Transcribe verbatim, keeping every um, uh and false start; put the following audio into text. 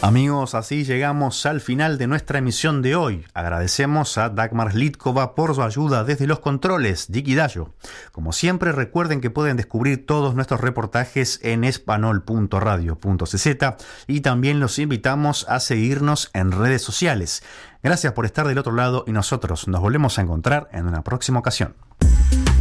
Amigos, así llegamos al final de nuestra emisión de hoy. Agradecemos a Dagmar Litkova por su ayuda desde los controles, Diki Dayo. Como siempre, recuerden que pueden descubrir todos nuestros reportajes en espanol punto radio punto c z y también los invitamos a seguirnos en redes sociales. Gracias por estar del otro lado y nosotros nos volvemos a encontrar en una próxima ocasión.